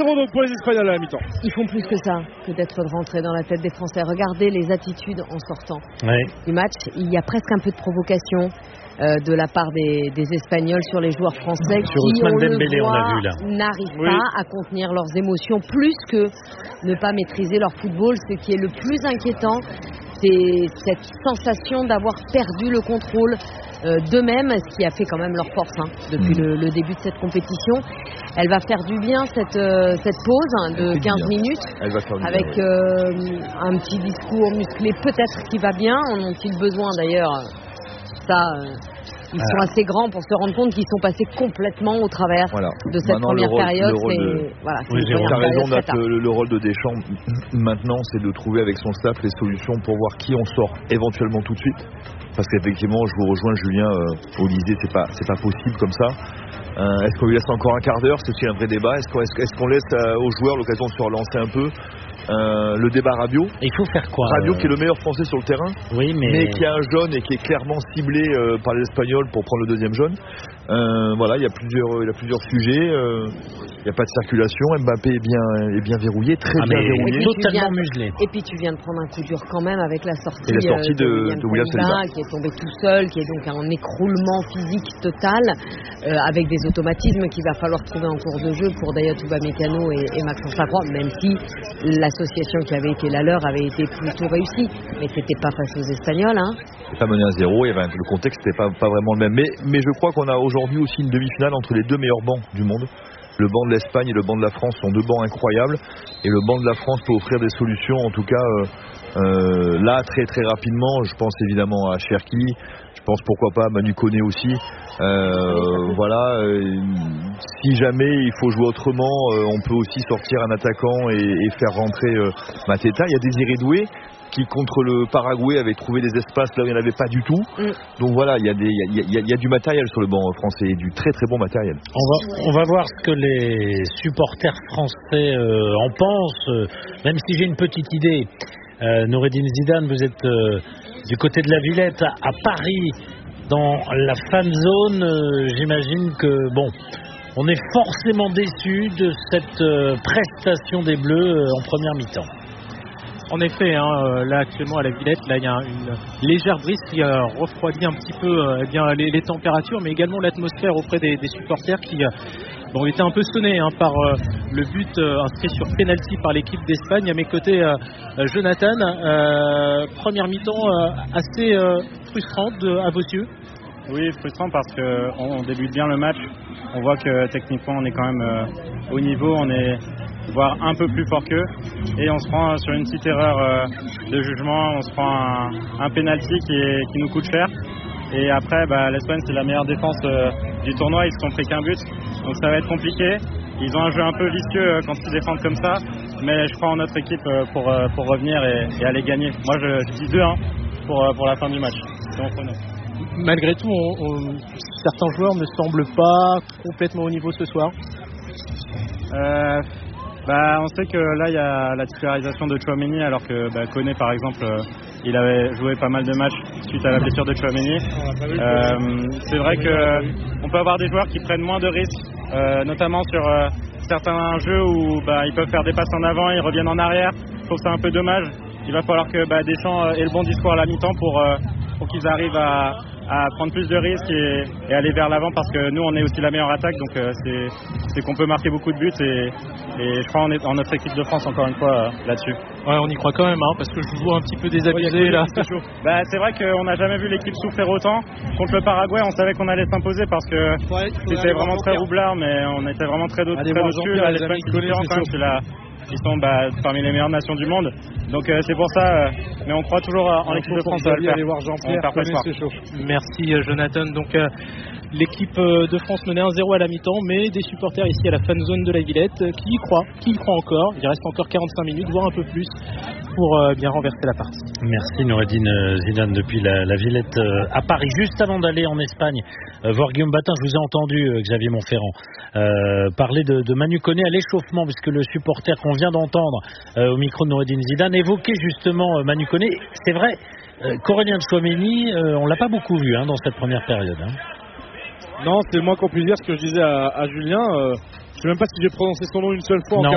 1-0 donc pour les Espagnols à la mi-temps. Ils font plus que ça, que d'être rentrés dans la tête des Français. Regardez les attitudes en sortant du match. Il y a presque un peu de provocation de la part des Espagnols sur les joueurs français sur qui, Ousmane Dembélé, on l'a vu là, n'arrivent pas à contenir leurs émotions plus que ne pas maîtriser leur football. Ce qui est le plus inquiétant, c'est cette sensation d'avoir perdu le contrôle d'eux-mêmes, ce qui a fait quand même leur force depuis le début de cette compétition. Elle va faire du bien cette pause de 15 minutes avec un petit discours musclé peut-être qui va bien. En ont-ils besoin d'ailleurs? Ils sont assez grands pour se rendre compte qu'ils sont passés complètement au travers de cette première période. Tu as raison, le rôle de Deschamps maintenant, c'est de trouver avec son staff les solutions pour voir qui on sort éventuellement tout de suite. Parce qu'effectivement, je vous rejoins Julien, Olysée, c'est pas possible comme ça. Est-ce qu'on lui laisse encore un quart d'heure? C'est aussi un vrai débat. Est-ce qu'on laisse aux joueurs l'occasion de se relancer un peu? Le débat Rabiot. Il faut faire quoi? Rabiot qui est le meilleur Français sur le terrain, mais qui a un jaune et qui est clairement ciblé par les Espagnols pour prendre le deuxième jaune. Il y a plusieurs sujets. Il n'y a pas de circulation. Mbappé est bien verrouillé, très bien verrouillé. Totalement muselé. Et puis tu viens de prendre un coup dur quand même avec la sortie, de William Saliba, qui est tombé tout seul, qui est donc un écroulement physique total, avec des automatismes qu'il va falloir trouver en cours de jeu pour Dayot Upamecano et Maxence Lacroix, même si l'association qui avait été la leur avait été plutôt réussie. Mais c'était pas face aux Espagnols. C'est pas mené à 0, le contexte n'était pas vraiment le même. Mais je crois qu'on a aujourd'hui aussi une demi-finale entre les deux meilleurs bancs du monde. Le banc de l'Espagne et le banc de la France sont deux bancs incroyables. Et le banc de la France peut offrir des solutions, en tout cas là, très très rapidement. Je pense évidemment à Cherki. Je pense pourquoi pas à Manu Koné aussi. Si jamais il faut jouer autrement, on peut aussi sortir un attaquant et faire rentrer Mateta. Il y a Désiré Doué qui contre le Paraguay avait trouvé des espaces là où il n'y en avait pas du tout. Donc voilà, il y a du matériel sur le banc français, du très très bon matériel. On va voir ce que les supporters français en pensent, même si j'ai une petite idée. Noureddine Zidane, vous êtes du côté de la Villette à Paris, dans la fan zone. J'imagine que on est forcément déçu de cette prestation des Bleus en première mi-temps. En effet, là actuellement à la Villette, là il y a une légère brise qui refroidit un petit peu les températures, mais également l'atmosphère auprès des supporters qui étaient un peu sonnés par le but inscrit sur penalty par l'équipe d'Espagne. À mes côtés, Jonathan, première mi-temps assez frustrante à vos yeux. Oui, frustrant parce qu'on débute bien le match. On voit que techniquement on est quand même au niveau, on est voire un peu plus fort qu'eux, et on se prend sur une petite erreur de jugement, on se prend un penalty qui nous coûte cher, et après l'Espagne c'est la meilleure défense du tournoi, ils se sont pris qu'un but, donc ça va être compliqué. Ils ont un jeu un peu vicieux quand ils défendent comme ça, mais je crois en notre équipe pour revenir et aller gagner. Moi je dis 2-1 pour la fin du match. Malgré tout, certains joueurs ne semblent pas complètement au niveau ce soir. On sait que là il y a la titularisation de Tchouaméni, alors que Koné par exemple il avait joué pas mal de matchs suite à la blessure de Tchouaméni. C'est vrai qu'on peut avoir des joueurs qui prennent moins de risques, notamment sur certains jeux où ils peuvent faire des passes en avant, ils reviennent en arrière. Je trouve ça un peu dommage. Il va falloir que Deschamps ait le bon discours à la mi-temps pour qu'ils arrivent à prendre plus de risques et aller vers l'avant, parce que nous on est aussi la meilleure attaque, donc c'est qu'on peut marquer beaucoup de buts, et je crois en notre équipe de France encore une fois là-dessus. Ouais, on y croit quand même, parce que je vous vois un petit peu désabusé là. C'est vrai qu'on n'a jamais vu l'équipe souffrir autant. Contre le Paraguay, on savait qu'on allait s'imposer parce que c'était vraiment très roublard, mais on était vraiment très au-dessus. L'Espagne c'est différent quand même, ils sont parmi les meilleures nations du monde, donc c'est pour ça, mais on croit toujours en l'équipe de France. Aller voir Jean-Pierre. Merci Jonathan. Donc l'équipe de France menait 1-0 à la mi-temps, mais des supporters ici à la fan zone de la Villette qui y croient encore. Il reste encore 45 minutes, voire un peu plus, pour bien renverser la partie. Merci Noureddine Zidane depuis la Villette à Paris. Juste avant d'aller en Espagne voir Guillaume Batin, je vous ai entendu, Xavier Montferrand, parler de Manu Koné à l'échauffement, puisque le supporter qu'on vient d'entendre au micro de Noureddine Zidane évoquait justement Manu Koné. C'est vrai, Aurélien Tchouaméni, on l'a pas beaucoup vu dans cette première période. Non, c'est le moins qu'on puisse dire, ce que je disais à Julien. Je ne sais même pas si j'ai prononcé son nom une seule fois. Non,